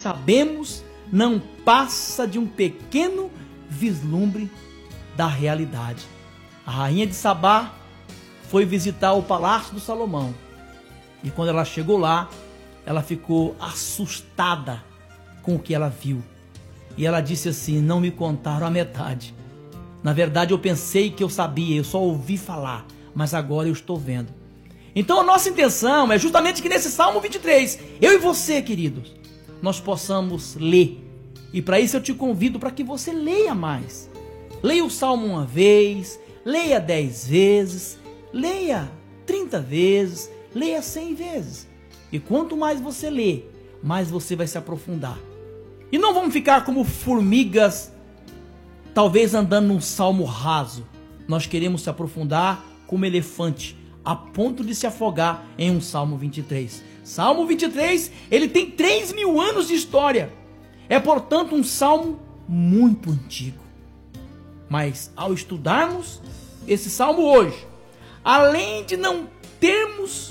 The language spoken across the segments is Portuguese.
sabemos não passa de um pequeno vislumbre da realidade. A rainha de Sabá foi visitar o palácio do Salomão. E quando ela chegou lá, ela ficou assustada com o que ela viu. E ela disse assim: não me contaram a metade. Na verdade, eu pensei que eu sabia, eu só ouvi falar, mas agora eu estou vendo. Então a nossa intenção é justamente que nesse Salmo 23, eu e você, queridos, nós possamos ler. E para isso eu te convido para que você leia mais. Leia o Salmo uma vez, leia 10 vezes, leia 30 vezes, leia 100 vezes. E quanto mais você lê, mais você vai se aprofundar. E não vamos ficar como formigas, talvez andando num salmo raso. Nós queremos se aprofundar como elefante, a ponto de se afogar em um Salmo 23. Salmo 23, ele tem 3.000 anos de história. É, portanto, um salmo muito antigo. Mas ao estudarmos esse salmo hoje, além de não termos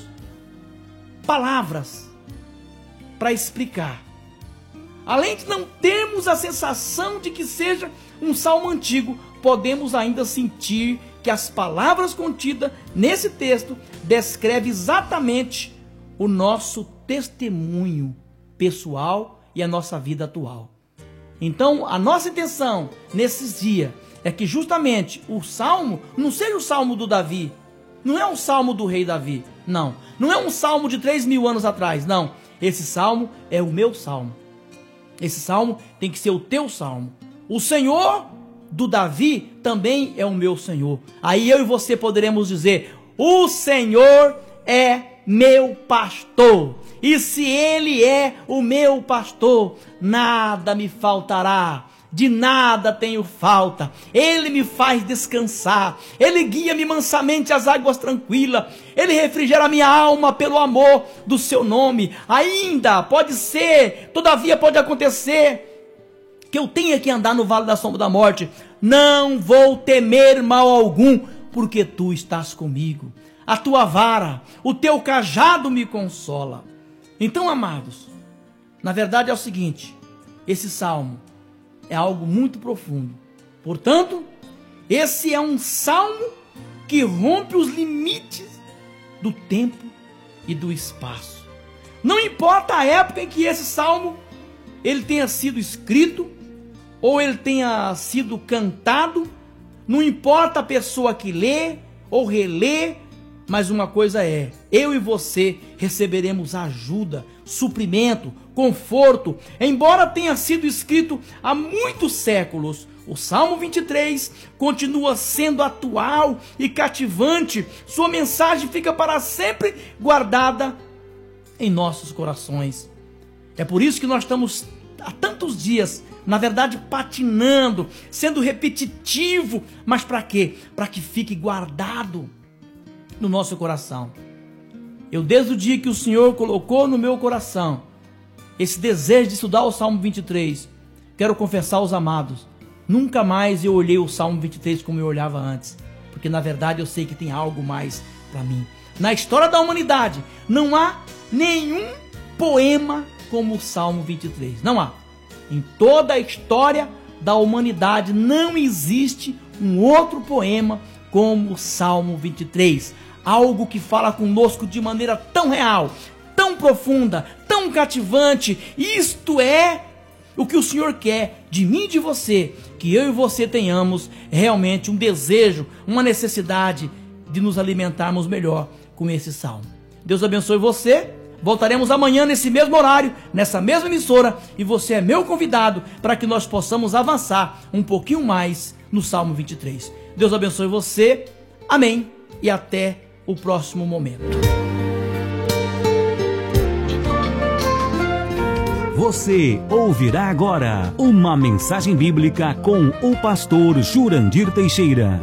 palavras para explicar, além de não termos a sensação de que seja um salmo antigo, podemos ainda sentir que as palavras contidas nesse texto descrevem exatamente o nosso testemunho pessoal e a nossa vida atual. Então, a nossa intenção nesses dias é que justamente o salmo não seja o salmo do Davi, não é um salmo do rei Davi, não é um salmo de 3.000 anos atrás, não. Esse salmo é o meu salmo. Esse salmo tem que ser o teu salmo. O Senhor do Davi também é o meu Senhor. Aí eu e você poderemos dizer: o Senhor é meu pastor. E se Ele é o meu pastor, nada me faltará. De nada tenho falta. Ele me faz descansar. Ele guia-me mansamente às águas tranquilas. Ele refrigera minha alma pelo amor do seu nome. Ainda pode ser, todavia pode acontecer que eu tenha que andar no vale da sombra da morte. Não vou temer mal algum, porque tu estás comigo. A tua vara, o teu cajado me consola. Então, amados, na verdade é o seguinte: esse salmo é algo muito profundo. Portanto, esse é um salmo que rompe os limites do tempo e do espaço. Não importa a época em que esse salmo ele tenha sido escrito ou ele tenha sido cantado, não importa a pessoa que lê ou relê, mas uma coisa é: eu e você receberemos ajuda, suprimento, conforto. Embora tenha sido escrito há muitos séculos, o Salmo 23 continua sendo atual e cativante. Sua mensagem fica para sempre guardada em nossos corações. É por isso que nós estamos há tantos dias, na verdade, patinando, sendo repetitivo. Mas para quê? Para que fique guardado no nosso coração. Eu, desde o dia que o Senhor colocou no meu coração esse desejo de estudar o Salmo 23, quero confessar aos amados, nunca mais eu olhei o Salmo 23 como eu olhava antes, porque na verdade eu sei que tem algo mais para mim. Na história da humanidade não há nenhum poema como o Salmo 23, não há. Em toda a história da humanidade não existe um outro poema como o Salmo 23. Algo que fala conosco de maneira tão real, tão profunda, tão cativante. Isto é o que o Senhor quer de mim e de você, que eu e você tenhamos realmente um desejo, uma necessidade de nos alimentarmos melhor com esse salmo. Deus abençoe você. Voltaremos amanhã nesse mesmo horário, nessa mesma emissora, e você é meu convidado para que nós possamos avançar um pouquinho mais no Salmo 23. Deus abençoe você. Amém. E até o próximo momento. Você ouvirá agora uma mensagem bíblica com o pastor Jurandir Teixeira.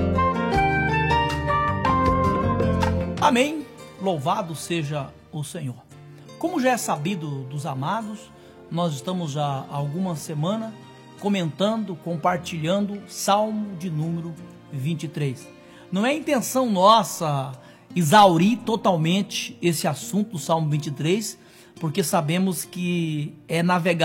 Amém. Louvado seja o Senhor. Como já é sabido dos amados, nós estamos já há alguma semana comentando, compartilhando Salmo de número 23. Não é intenção nossa exaurir totalmente esse assunto do Salmo 23, porque sabemos que é navegar